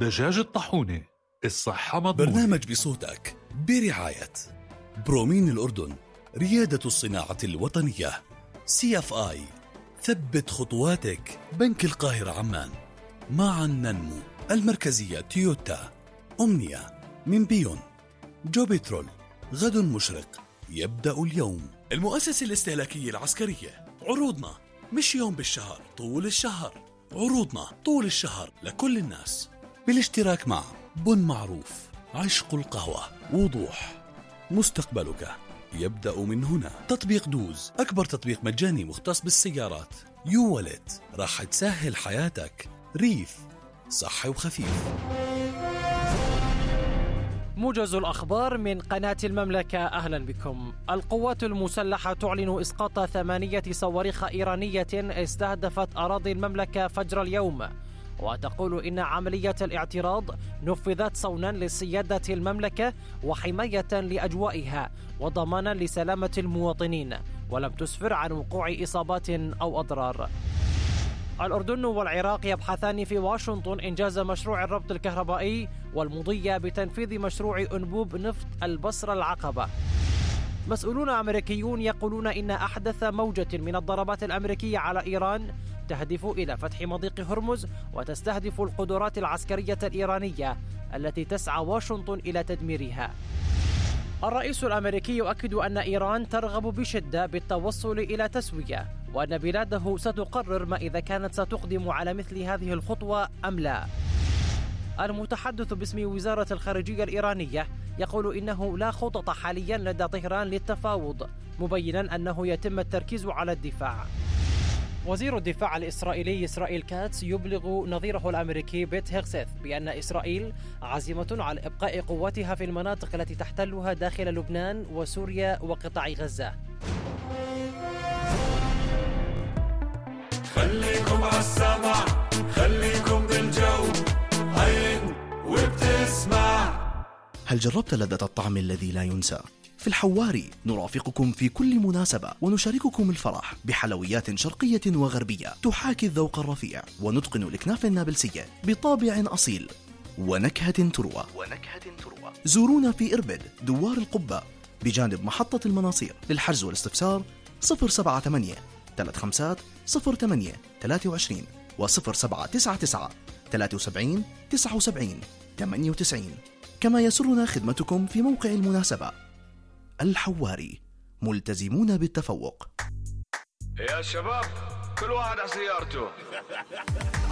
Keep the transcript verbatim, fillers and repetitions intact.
دجاج الطاحونة، الصحة مضمونة. برنامج بصوتك برعاية برومين الأردن، ريادة الصناعة الوطنية. سي اف آي، ثبت خطواتك. بنك القاهرة عمان، معا ننمو. المركزية تويوتا. أمنية من بيون. جو بترول، غد مشرق يبدأ اليوم. المؤسسة الاستهلاكية العسكرية، عروضنا مش يوم بالشهر، طول الشهر. عروضنا طول الشهر لكل الناس، بالاشتراك مع بن معروف، عشق القهوة، وضوح. مستقبلك يبدأ من هنا. تطبيق دوز، أكبر تطبيق مجاني مختص بالسيارات. يو والت، راح تسهل حياتك. ريف، صحي وخفيف. موجز الأخبار من قناة المملكة، أهلا بكم. القوات المسلحة تعلن إسقاط ثمانية صواريخ إيرانية استهدفت أراضي المملكة فجر اليوم، وتقول إن عملية الاعتراض نفذت صونا لسيادة المملكة وحماية لأجوائها وضمانا لسلامة المواطنين، ولم تسفر عن وقوع إصابات أو أضرار. الأردن والعراق يبحثان في واشنطن إنجاز مشروع الربط الكهربائي والمضي بتنفيذ مشروع أنبوب نفط البصرة العقبة. مسؤولون أمريكيون يقولون إن أحدث موجة من الضربات الأمريكية على إيران تهدف إلى فتح مضيق هرمز وتستهدف القدرات العسكرية الإيرانية التي تسعى واشنطن إلى تدميرها. الرئيس الأمريكي يؤكد أن إيران ترغب بشدة بالتوصل إلى تسوية، وأن بلاده ستقرر ما إذا كانت ستقدم على مثل هذه الخطوة أم لا. المتحدث باسم وزارة الخارجية الإيرانية يقول إنه لا خطط حاليا لدى طهران للتفاوض، مبينا أنه يتم التركيز على الدفاع. وزير الدفاع الإسرائيلي إسرائيل كاتس يبلغ نظيره الأمريكي بيت هيغسيث بأن إسرائيل عازمة على إبقاء قواتها في المناطق التي تحتلها داخل لبنان وسوريا وقطاع غزة. خليكم عالسمع، خليكم بالجو، عين وبتسمع. هل جربت لذة الطعم الذي لا ينسى؟ في الحواري نرافقكم في كل مناسبة ونشارككم الفرح بحلويات شرقية وغربية تحاكي الذوق الرفيع، ونتقن الإكناف النابلسية بطابع أصيل ونكهة تروى ونكهة تروى. زورونا في إربد دوار القبة بجانب محطة المناصير. للحجز والاستفسار صفر سبعة ثمانية ثلاثة خمسة صفر ثمانية ثلاثة وعشرين وصفر سبعة تسعة تسعة ثلاثة سبعين تسعة وسبعين ثمانية وتسعين. كما يسرنا خدمتكم في موقع المناسبة. الحواري، ملتزمون بالتفوق. يا شباب كل واحد على سيارته.